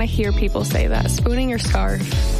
to hear people say that. Spooning your scarf.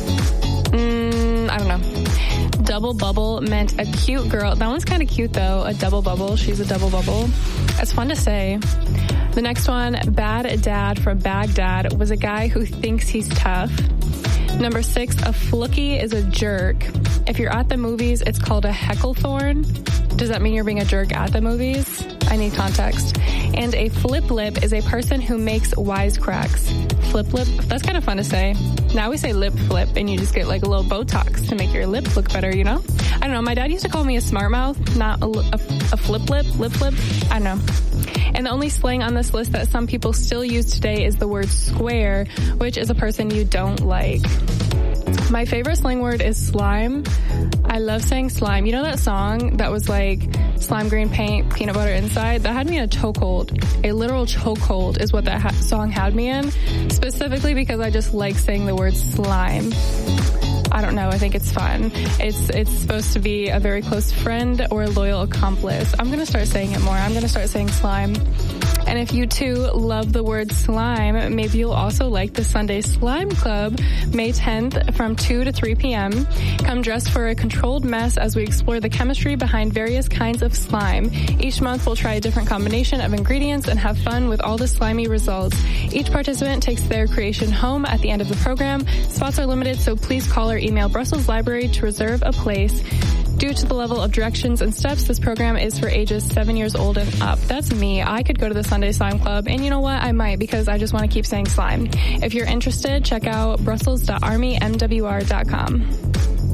I don't know. Double bubble meant a cute girl. That one's kind of cute, though. A double bubble. She's a double bubble. It's fun to say. The next one, bad dad from Baghdad, was a guy who thinks he's tough. Number 6, a flookie is a jerk. If you're at the movies, it's called a hecklethorn. Does that mean you're being a jerk at the movies? I need context. And a flip lip is a person who makes wisecracks. Flip lip, that's kind of fun to say. Now we say lip flip, and you just get like a little Botox to make your lips look better, you know? I don't know. My dad used to call me a smart mouth, not a flip lip, lip flip. I don't know. And the only slang on this list that some people still use today is the word square, which is a person you don't like. My favorite slang word is slime. I love saying slime. You know that song that was like slime green paint, peanut butter inside? That had me in a chokehold. A literal chokehold is what that song had me in, specifically because I just like saying the word slime. I don't know. I think it's fun. It's supposed to be a very close friend or a loyal accomplice. I'm going to start saying it more. I'm going to start saying slime. And if you too love the word slime, maybe you'll also like the Sunday Slime Club, May 10th from 2 to 3 p.m. Come dressed for a controlled mess as we explore the chemistry behind various kinds of slime. Each month we'll try a different combination of ingredients and have fun with all the slimy results. Each participant takes their creation home at the end of the program. Spots are limited, so please call or email Brussels Library to reserve a place. Due to the level of directions and steps, this program is for ages 7 years old and up. That's me. I could go to the Sunday Slime Club, and you know what? I might, because I just want to keep saying slime. If you're interested, check out brussels.armymwr.com.